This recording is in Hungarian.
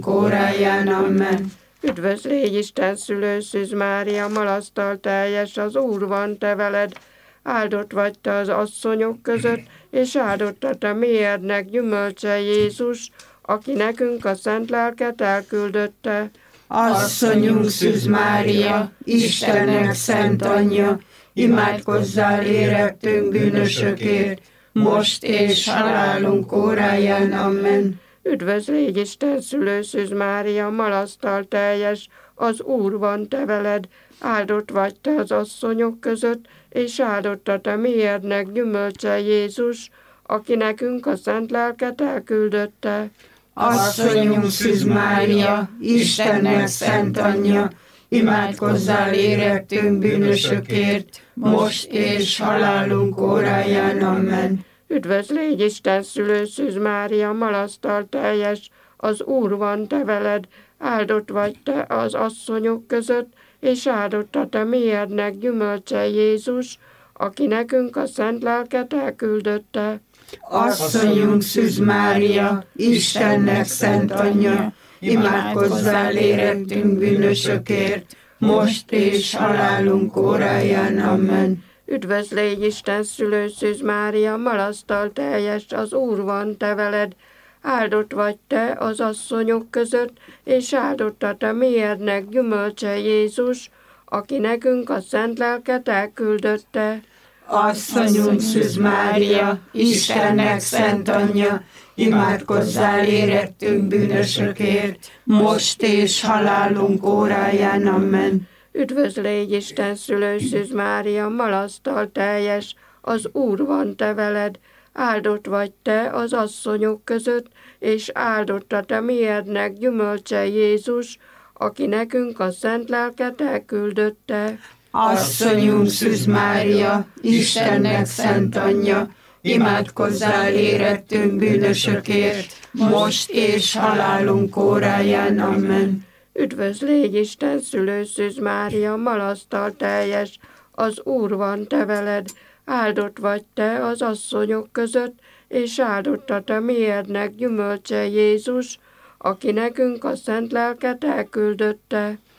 óráján, amen. Üdvözl légy Isten szülő, Szűz Mária, malasztal teljes, az Úr van te veled. Áldott vagy te az asszonyok között, és áldott a te méhednek gyümölcse Jézus, aki nekünk a szent lelket elküldötte. Asszonyunk Szűz Mária, Istennek szent anyja, imádkozzál érettünk bűnösökért, most és halálunk óráján, amen. Üdvözl légy Isten szülő, Szűz Mária, malasztal teljes, az Úr van te veled. Áldott vagy te az asszonyok között, és áldott a te méhednek gyümölcse Jézus, aki nekünk a szent lelket elküldötte. Asszonyunk Szűz Mária, Istennek szent anyja, imádkozzál érettünk bűnösökért, most és halálunk óráján, amen. Üdvözl légy Isten szülő, Szűz Mária, malasztal teljes, az Úr van te veled. Áldott vagy te az asszonyok között, és áldott a te méhednek gyümölcse Jézus, aki nekünk a szent lelket elküldötte. Asszonyunk Szűz Mária, Istennek szent anyja, imádkozzál érettünk bűnösökért, most és halálunk óráján, amen. Üdvözl légy Isten szülő, Szűz Mária, malasztal teljes, az Úr van te veled. Áldott vagy te az asszonyok között, és áldott a te méhednek gyümölcse Jézus, aki nekünk a szent lelket elküldötte. Asszonyunk Szűz Mária, Istennek szent anyja, imádkozzál érettünk bűnösökért, most és halálunk óráján, amen. Üdvözl légy Isten szülő, Szűz Mária, malasztal teljes, az Úr van te veled. Áldott vagy te az asszonyok között, és áldott a te méhednek gyümölcse Jézus, aki nekünk a szent lelket elküldötte. Asszonyunk Szűz Mária, Istennek szent anyja, imádkozzál érettünk bűnösökért, most és halálunk óráján, amen. Üdvözl légy Isten szülő, Szűz Mária, malasztal teljes, az Úr van te veled. Áldott vagy te az asszonyok között, és áldott a te méhednek gyümölcse Jézus, aki nekünk a szent lelket elküldötte.